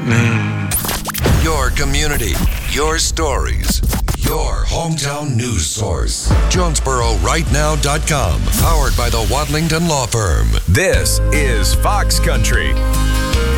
Your community, your stories, your hometown news source. JonesboroRightNow.com. Powered by the Wadlington Law Firm. This is Fox Country.